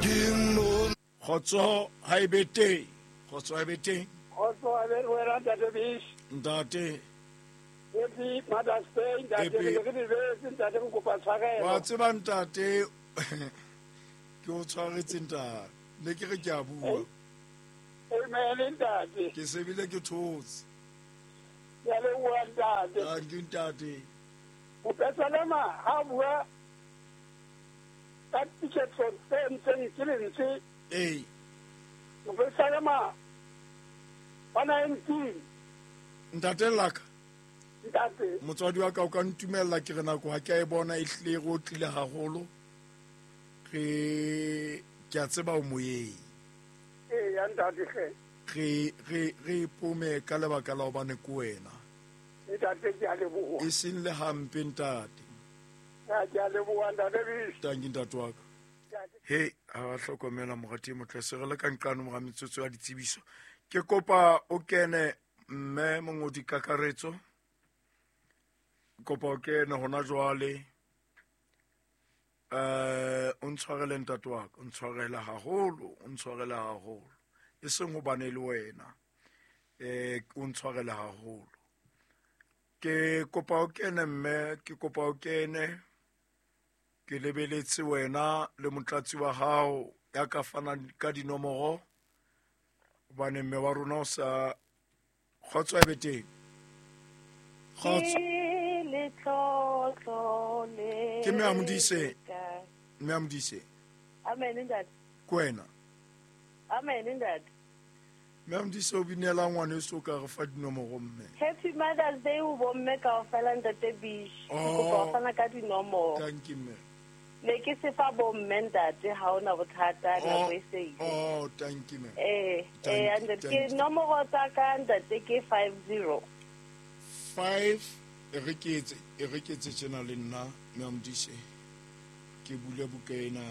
Khotso ha ebe teng. Khotso ha ebe teng. Khotso ha ebe wena Ntate Bish. Ntate. Happy Mother's Day, Ntate ke ntate go kopa tshwarelo. Wa tseba ntate ke o tshwaretse ntate. Ne ke re ke a bua. Amen ntate. Ke sebile ke thotse. Ya le bua ntate. Thank you ntate. O petsalema ha bua ka ticket for ntse ke le ntse. O petsalema bana 19. Ntate laka. Ntate. Motswadi wa ka o ka ntumella ke re nako ha ke a e bona e hlile go tlile haholo. Ke a tseba o moyeng. Ya ntate ge. Re pome ka lebaka la obane ke wena. Ntate ke a leboha. E seng le hampe ntate. Ke a leboha ntate Bish. Thank you ntate wa ka. He a ba hlokomela morati motlese re le ka nqano mo ga metsotso ya ditsebiso. Ke kopa o kene mme mongodi kakaretso. Kopa o kene hona jwale. O ntshwarele ntate wa ka, o ntshwarele haholo. E seng ho bane le wena. O ntshwarele haholo. Ke kopa o kene mme, ke kopa o kene. Ke lebeletse wena le motlatsi wa hao ya ka fanang ka dinomoro. Bane mme wa rona o sa khotso e beteng. Khotso. Ke me amudise. Me amudise. Amen ntate. Kwena. Amen ntate. Me amudise o binela ngwane so ka re fa dinomoro mme. Happy Mother's Day o bomme ka ofela ntate Bish. Ko fana ka dinomoro. Thank you me. Ne ke se fa bomme ntate ha ona bothata na bese. Oh, thank you me. And ke nomoro tsa ka ntate ke 50. 5 e reketse tjena le nna me amudise. Ke bule bukana